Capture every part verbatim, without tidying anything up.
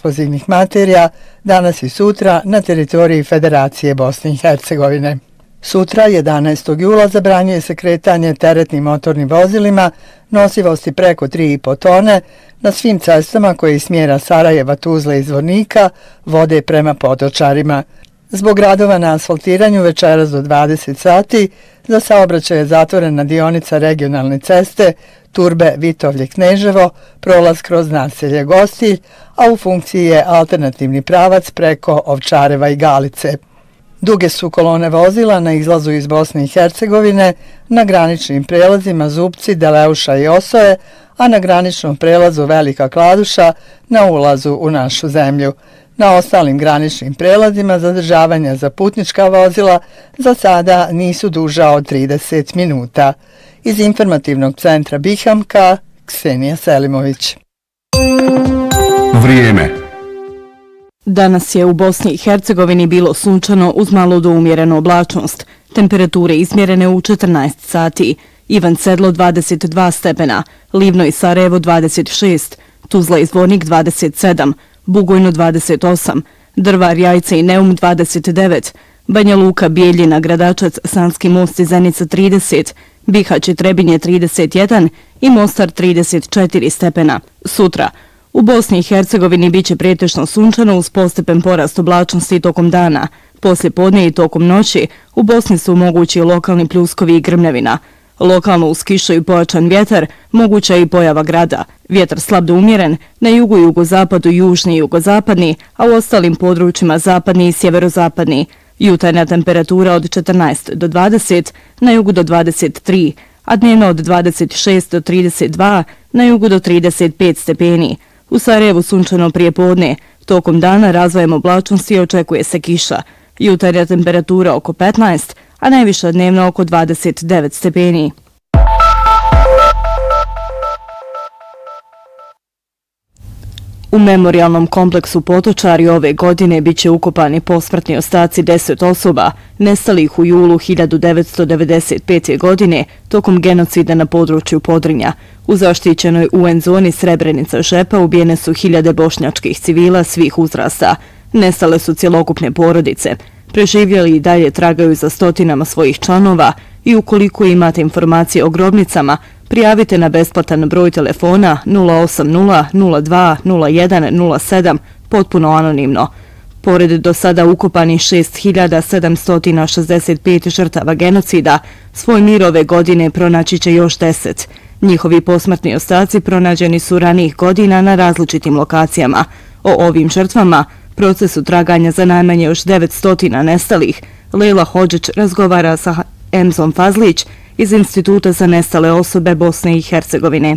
eksplozivnih materija danas i sutra na teritoriji Federacije Bosne i Hercegovine. Sutra, jedanaestog jula, zabranjuje se kretanje teretnim motornim vozilima nosivosti preko tri i po tone na svim cestama koje iz smjera Sarajeva, Tuzle i Zvornika vode prema Potočarima. Zbog radova na asfaltiranju večeras do dvadeset sati za saobraćaj je zatvorena dionica regionalne ceste Turbe Vitovlje-Kneževo, prolaz kroz naselje Gostilj, a u funkciji je alternativni pravac preko Ovčareva i Galice. Duge su kolone vozila na izlazu iz Bosne i Hercegovine, na graničnim prelazima Zupci, Deleuša i Osoje, a na graničnom prelazu Velika Kladuša na ulazu u našu zemlju. Na ostalim graničnim prelazima zadržavanja za putnička vozila za sada nisu duža od trideset minuta. Iz informativnog centra Bihamka, Ksenija Selimović. Vrijeme. Danas je u Bosni i Hercegovini bilo sunčano uz malo do umjerenu oblačnost. Temperature izmjerene u četrnaest sati. Ivan Sedlo dvadeset dva stepena, Livno i Sarajevo dvadeset šest, Tuzla i Zvornik dvadeset sedam, Bugojno dvadeset osam, Drvar, Jajce i Neum dvadeset devet, Banja Luka, Bijeljina, Gradačac, Sanski Most i Zenica trideset, Bihać i Trebinje trideset jedan i Mostar trideset četiri stepena. Sutra u Bosni i Hercegovini biće pretežno sunčano uz postepen porast oblačnosti tokom dana. Poslije podne i tokom noći u Bosni su mogući lokalni pljuskovi i grmljavina. Lokalno uz kišu i pojačan vjetar, moguća i pojava grada. Vjetar slab do umjeren, na jugu i jugozapadu južni i jugozapadni, a u ostalim područjima zapadni i sjeverozapadni. Jutarnja temperatura od četrnaest do dvadeset, na jugu do dvadeset tri, a dnevno od dvadeset šest do trideset dva, na jugu do trideset pet stepeni. U Sarajevu sunčano prije podne, tokom dana razvojem oblačnosti očekuje se kiša. Jutarnja temperatura oko petnaest, a najviša dnevno oko dvadeset devet stepeni. U memorijalnom kompleksu Potočari ove godine biće ukopani posmrtni ostaci deset osoba nestalih u julu hiljadu devetsto devedeset pete. godine tokom genocida na području Podrinja. U zaštićenoj U N zoni Srebrenica-Žepa ubijene su hiljade bošnjačkih civila svih uzrasta. Nestale su cjelokupne porodice. Preživjeli i dalje tragaju za stotinama svojih članova i ukoliko imate informacije o grobnicama, prijavite na besplatan broj telefona nula osam nula nula dva nula jedan nula sedam potpuno anonimno. Pored do sada ukopani šest hiljada sedamsto šezdeset pet žrtava genocida, svoj mir ove godine pronaći će još deset. Njihovi posmrtni ostaci pronađeni su ranijih godina na različitim lokacijama. O ovim žrtvama, procesu traganja za najmanje još devetsto nestalih, Lejla Hodžić razgovara sa Emzom Fazlić iz Instituta za nestale osobe Bosne i Hercegovine.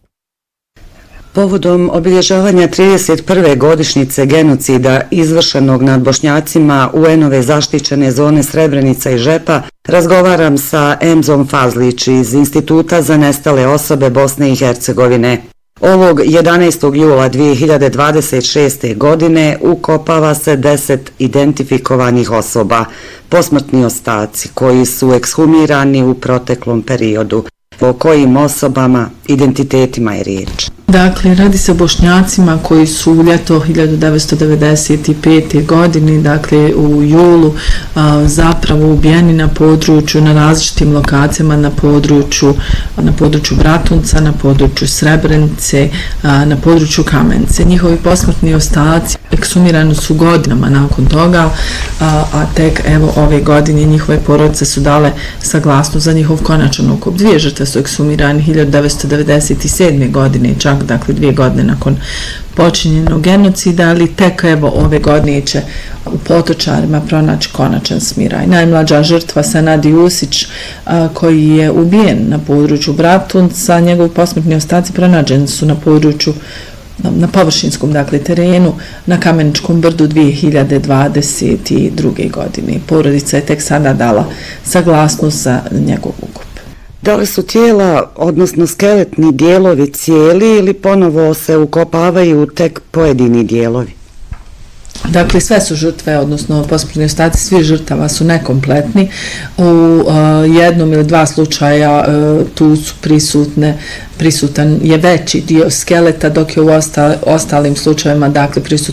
Povodom obilježavanja trideset prve godišnjice genocida izvršenog nad Bošnjacima u U N-ove zaštićene zone Srebrenica i Žepa, razgovaram sa Emzom Fazlić iz Instituta za nestale osobe Bosne i Hercegovine. Ovog jedanaestog jula dvije hiljade dvadeset šeste. godine ukopava se deset identifikovanih osoba, posmrtni ostaci koji su ekshumirani u proteklom periodu. O kojim osobama, identitetima je riječ? Dakle, radi se o Bošnjacima koji su u ljeto hiljadu devetsto devedeset pete. godine, dakle u julu, a, zapravo ubijeni na području, na različitim lokacijama, na području, na području Bratunca, na području Srebrenice, a, na području Kamenice. Njihovi posmrtni ostaci eksumirani su godinama nakon toga, a, a tek evo ove godine njihove porodice su dale saglasnost za njihov konačan ukop. Dvije žrtve su eksumirani hiljadu devetsto devedeset sedme. godine, čak dakle dvije godine nakon počinjenog genocida, ali tek evo ove godine će u Potočarima pronaći konačan smiraj. Najmlađa žrtva Senad Jusić, a, koji je ubijen na području Bratunca, njegovi posmrtni ostaci pronađeni su na području na površinskom dakle terenu na Kameničkom brdu dvije hiljade dvadeset druge. godine. Porodica je tek sada dala saglasnost za njegov ukop. Da li su tijela, odnosno skeletni dijelovi cijeli ili ponovo se ukopavaju tek pojedini dijelovi? Dakle, sve su žrtve, odnosno posmrtni ostaci svih žrtava su nekompletni. U uh, jednom ili dva slučaja uh, tu su prisutne, prisutan je veći dio skeleta, dok je u osta, ostalim slučajevima dakle prisutno